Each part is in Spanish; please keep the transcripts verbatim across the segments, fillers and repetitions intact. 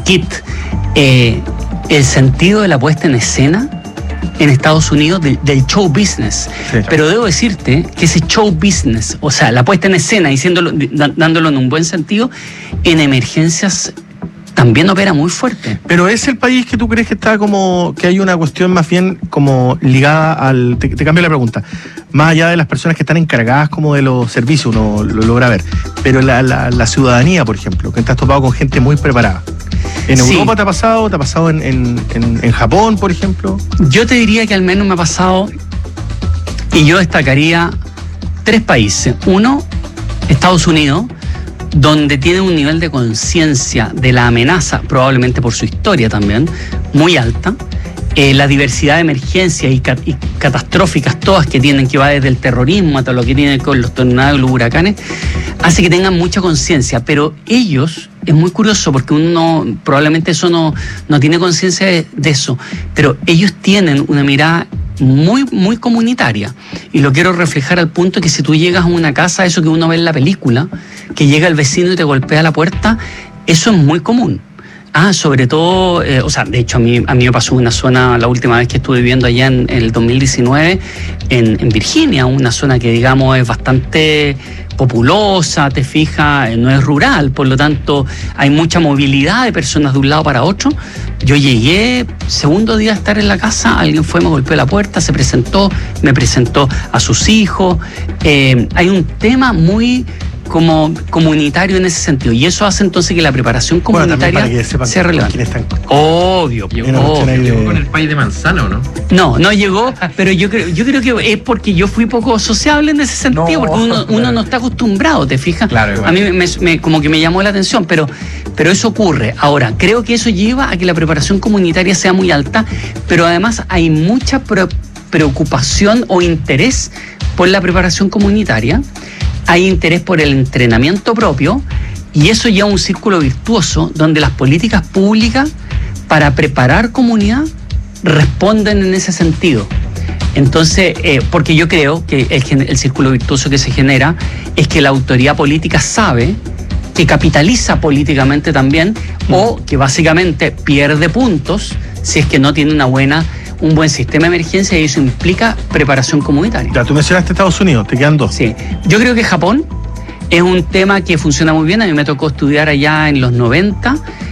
kit, eh, el sentido de la puesta en escena en Estados Unidos del, del show business. Sí. Pero debo decirte que ese show business, o sea, la puesta en escena, diciéndolo, dándolo en un buen sentido, en emergencias también opera muy fuerte. Pero es el país que tú crees que está como, que hay una cuestión más bien como ligada al, te, te cambio la pregunta, más allá de las personas que están encargadas como de los servicios, uno lo logra ver, pero la, la, la ciudadanía, por ejemplo, que te has topado con gente muy preparada. ¿En Europa sí. te ha pasado? ¿Te ha pasado en, en, en, en Japón, por ejemplo? Yo te diría que al menos me ha pasado, y yo destacaría tres países. Uno, Estados Unidos, donde tiene un nivel de conciencia de la amenaza, probablemente por su historia también, muy alta. Eh, la diversidad de emergencias y, cat- y catastróficas todas que tienen, que va desde el terrorismo hasta lo que tiene con los tornados y los huracanes, hace que tengan mucha conciencia. Pero ellos, es muy curioso porque uno probablemente eso no, no tiene conciencia de, de eso, pero ellos tienen una mirada muy, muy comunitaria. Y lo quiero reflejar al punto que si tú llegas a una casa, eso que uno ve en la película, que llega el vecino y te golpea la puerta, eso es muy común. Ah, sobre todo, eh, o sea, de hecho a mí, a mí me pasó una zona, la última vez que estuve viviendo allá en, en el dos mil diecinueve, en, en Virginia, una zona que digamos es bastante populosa, te fijas, no es rural, por lo tanto hay mucha movilidad de personas de un lado para otro. Yo llegué, segundo día de estar en la casa, alguien fue, me golpeó la puerta, se presentó, me presentó a sus hijos. Eh, hay un tema muy como comunitario en ese sentido, y eso hace entonces que la preparación comunitaria bueno, sea relevante. Obvio, llegó, obvio. Llegó con el país de manzana, ¿o no? No, no llegó, pero yo creo, yo creo que es porque yo fui poco sociable en ese sentido, no, porque uno, claro. uno no está acostumbrado, ¿te fijas? Claro, a mí me, me, como que me llamó la atención, pero, pero eso ocurre. Ahora, creo que eso lleva a que la preparación comunitaria sea muy alta, pero además hay mucha pre- preocupación o interés por la preparación comunitaria. Hay interés por el entrenamiento propio, y eso lleva a un círculo virtuoso donde las políticas públicas para preparar comunidad responden en ese sentido. Entonces, eh, porque yo creo que el, el círculo virtuoso que se genera es que la autoridad política sabe que capitaliza políticamente también, mm. o que básicamente pierde puntos si es que no tiene una buena un buen sistema de emergencia, y eso implica preparación comunitaria. Ya, tú mencionaste Estados Unidos, te quedan dos. Sí, yo creo que Japón es un tema que funciona muy bien. A mí me tocó estudiar allá en los noventa,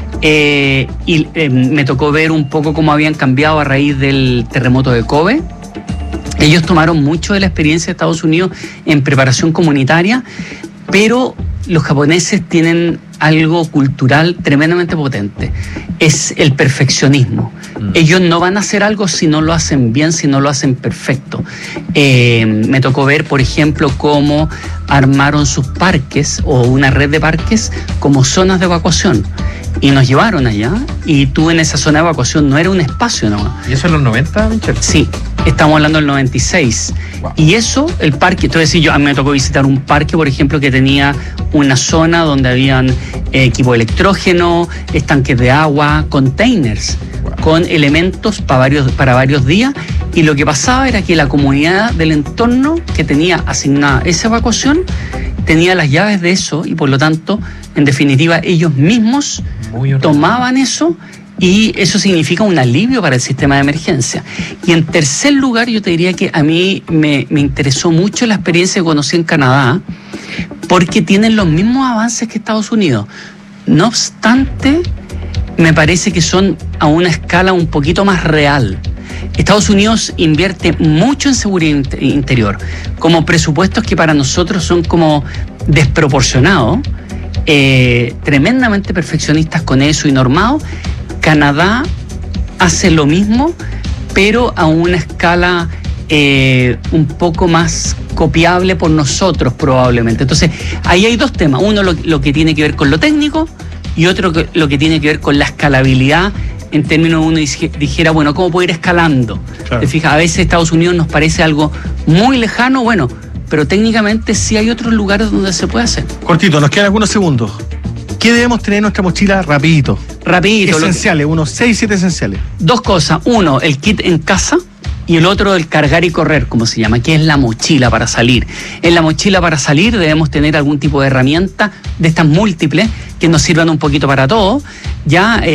eh, y eh, me tocó ver un poco cómo habían cambiado a raíz del terremoto de Kobe. Ellos tomaron mucho de la experiencia de Estados Unidos en preparación comunitaria, pero los japoneses tienen algo cultural tremendamente potente, es el perfeccionismo. Mm. Ellos no van a hacer algo si no lo hacen bien, si no lo hacen perfecto. Eh, me tocó ver, por ejemplo, cómo armaron sus parques o una red de parques como zonas de evacuación. Y nos llevaron allá, y tú en esa zona de evacuación no era un espacio, ¿no? ¿Y eso en los noventa, Michel? Sí, estamos hablando del noventa y seis. Wow. Y eso, el parque, entonces yo, a mí me tocó visitar un parque, por ejemplo, que tenía una zona donde habían eh, equipo de electrógeno, estanques de agua, containers, wow. con elementos para varios, para varios días. Y lo que pasaba era que la comunidad del entorno que tenía asignada esa evacuación tenía las llaves de eso, y por lo tanto, en definitiva, ellos mismos tomaban eso, y eso significa un alivio para el sistema de emergencia. Y en tercer lugar, yo te diría que a mí me, me interesó mucho la experiencia que conocí en Canadá, porque tienen los mismos avances que Estados Unidos. No obstante, me parece que son a una escala un poquito más real. Estados Unidos invierte mucho en seguridad interior, como presupuestos que para nosotros son como desproporcionados, eh, tremendamente perfeccionistas con eso y normados. Canadá hace lo mismo, pero a una escala eh, un poco más copiable por nosotros probablemente. Entonces, ahí hay dos temas. Uno, lo, lo que tiene que ver con lo técnico, y otro, que, lo que tiene que ver con la escalabilidad, en términos de uno dijera, bueno, ¿cómo puedo ir escalando? Claro. Te fijas, a veces Estados Unidos nos parece algo muy lejano, bueno, pero técnicamente sí hay otros lugares donde se puede hacer. Cortito, nos quedan algunos segundos. ¿Qué debemos tener en nuestra mochila rapidito? Rapidito. Esenciales, que... unos seis, siete esenciales. Dos cosas. Uno, el kit en casa, y el otro, el cargar y correr, como se llama, que es la mochila para salir. En la mochila para salir debemos tener algún tipo de herramienta de estas múltiples que nos sirvan un poquito para todo. Ya... Eh,